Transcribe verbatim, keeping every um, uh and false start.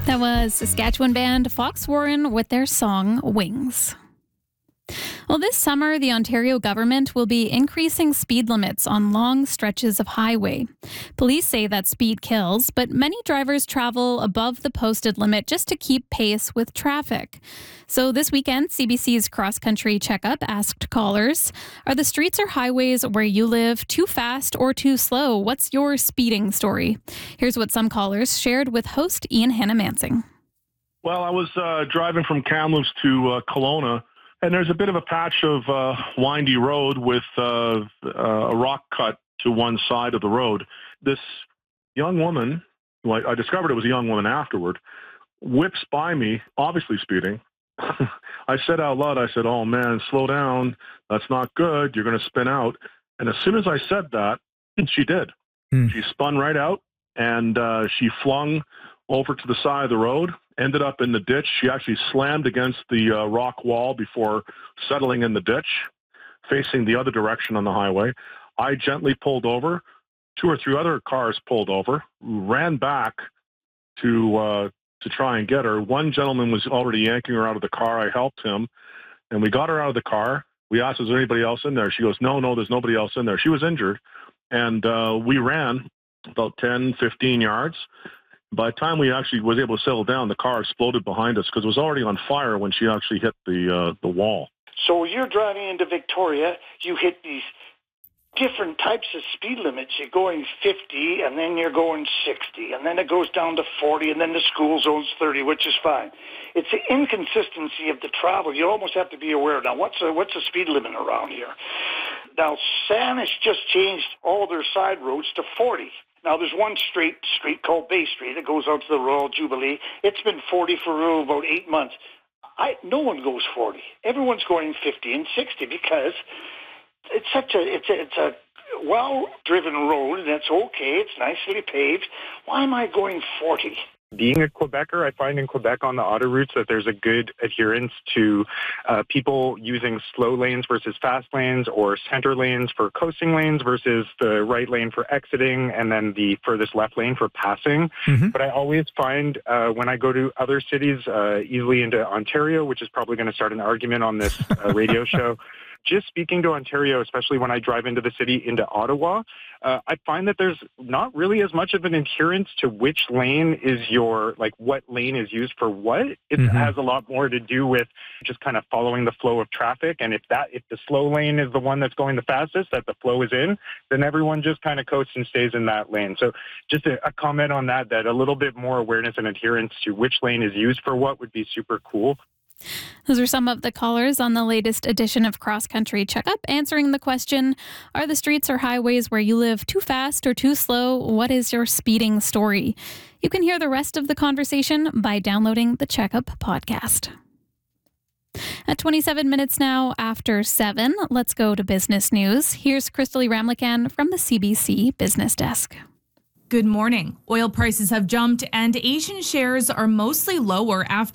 That was Saskatchewan band Fox Warren with their song Wings. Well, this summer, the Ontario government will be increasing speed limits on long stretches of highway. Police say that speed kills, but many drivers travel above the posted limit just to keep pace with traffic. So this weekend, C B C's Cross Country Checkup asked callers, are the streets or highways where you live too fast or too slow? What's your speeding story? Here's what some callers shared with host Ian Hannah-Mansing. Well, I was uh, driving from Kamloops to uh, Kelowna, and there's a bit of a patch of uh, windy road with uh, uh, a rock cut to one side of the road. This young woman, who I, I discovered it was a young woman afterward, whips by me, obviously speeding. I said out loud, I said, "Oh man, slow down. That's not good. You're going to spin out." And as soon as I said that, she did. Hmm. She spun right out, and uh, she flung over to the side of the road, ended up in the ditch. She actually slammed against the uh, rock wall before settling in the ditch, facing the other direction on the highway. I gently pulled over. Two or three other cars pulled over, ran back to uh, to try and get her. One gentleman was already yanking her out of the car. I helped him, and we got her out of the car. We asked, "Is there anybody else in there?" She goes, no, no, there's nobody else in there. She was injured, and uh, we ran about ten, fifteen yards. By the time we actually was able to settle down, the car exploded behind us because it was already on fire when she actually hit the uh, the wall. So you're driving into Victoria, you hit these different types of speed limits. You're going fifty, and then you're going sixty, and then it goes down to forty, and then the school zone's thirty, which is fine. It's the inconsistency of the travel. You almost have to be aware. Now, what's the, what's the speed limit around here? Now, Sanish just changed all their side roads to forty. Now, there's one straight street called Bay Street that goes out to the Royal Jubilee. It's been forty for about eight months. I, no one goes forty. Everyone's going fifty and sixty because it's such a it's a, it's a well-driven road, and it's okay. It's nicely paved. Why am I going forty? Being a Quebecer, I find in Quebec on the autoroutes that there's a good adherence to uh, people using slow lanes versus fast lanes, or center lanes for coasting lanes versus the right lane for exiting, and then the furthest left lane for passing. Mm-hmm. But I always find uh, when I go to other cities, uh, easily into Ontario, which is probably going to start an argument on this uh, radio show, just speaking to Ontario, especially when I drive into the city, into Ottawa, uh, I find that there's not really as much of an adherence to which lane is your, like what lane is used for what. It mm-hmm. has a lot more to do with just kind of following the flow of traffic. And if that, if the slow lane is the one that's going the fastest, that the flow is in, then everyone just kind of coasts and stays in that lane. So just a, a comment on that, that a little bit more awareness and adherence to which lane is used for what would be super cool. Those are some of the callers on the latest edition of Cross Country Checkup, answering the question, are the streets or highways where you live too fast or too slow? What is your speeding story? You can hear the rest of the conversation by downloading the Checkup podcast. At twenty-seven minutes now after seven, let's go to business news. Here's Crystal Ramlikan from the C B C Business Desk. Good morning. Oil prices have jumped and Asian shares are mostly lower after